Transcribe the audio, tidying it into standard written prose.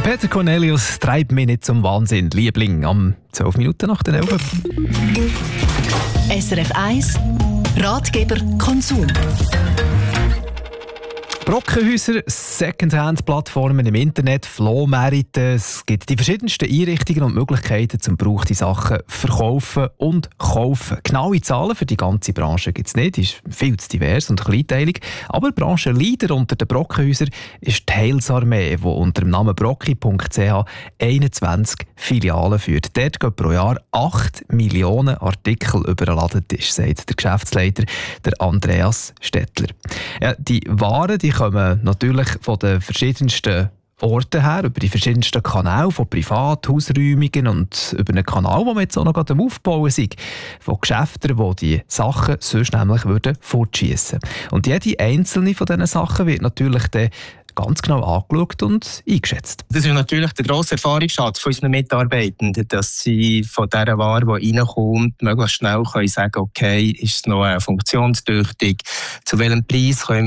Peter Cornelius treibt mich nicht zum Wahnsinn. Liebling, am 12 Minuten nach den 11. SRF 1 Ratgeber Konsum. Brockenhäuser, Secondhand-Plattformen im Internet, Flohmärkte. Es gibt die verschiedensten Einrichtungen und Möglichkeiten, zum gebrauchte Sachen verkaufen und kaufen. Genaue Zahlen für die ganze Branche gibt es nicht, die ist viel zu divers und kleinteilig. Aber Branchenleader unter den Brockenhäusern ist die Heilsarmee, die unter dem Namen brocki.ch 21 Filialen führt. Dort gehen pro Jahr 8 Millionen Artikel über den Ladentisch, sagt der Geschäftsleiter, der Andreas Stettler. Ja, die Waren, die kommen natürlich von den verschiedensten Orten her, über die verschiedensten Kanäle, von Privat-, Hausräumungen und über einen Kanal, den wir jetzt auch noch gerade am Aufbauen sind, von Geschäften, die die Sachen sonst nämlich fortschiessen würden. Und jede einzelne von diesen Sachen wird natürlich dann ganz genau angeschaut und eingeschätzt. Das ist natürlich der grosse Erfahrungsschatz von unseren Mitarbeitenden, dass sie von dieser Ware, die reinkommt, möglichst schnell können sagen, okay, ist es noch funktionstüchtig, zu welchem Preis können